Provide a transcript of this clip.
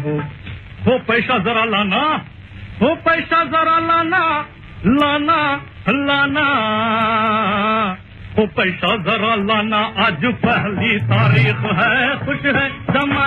वो पैसा जरा लाना, वो पैसा जरा लाना, लाना लाना, वो पैसा जरा लाना, आज पहली तारीख है, खुश है जमा